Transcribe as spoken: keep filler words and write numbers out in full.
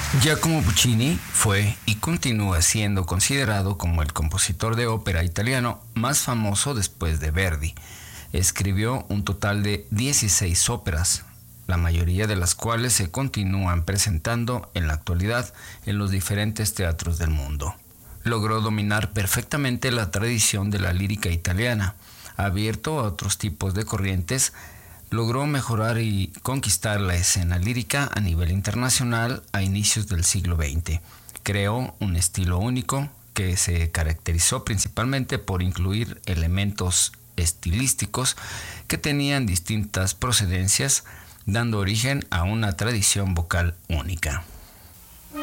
Giacomo Puccini fue y continúa siendo considerado como el compositor de ópera italiano más famoso después de Verdi. Escribió un total de dieciséis óperas, la mayoría de las cuales se continúan presentando en la actualidad en los diferentes teatros del mundo. Logró dominar perfectamente la tradición de la lírica italiana, abierto a otros tipos de corrientes. Logró mejorar y conquistar la escena lírica a nivel internacional a inicios del siglo veinte. Creó un estilo único que se caracterizó principalmente por incluir elementos estilísticos que tenían distintas procedencias, dando origen a una tradición vocal única.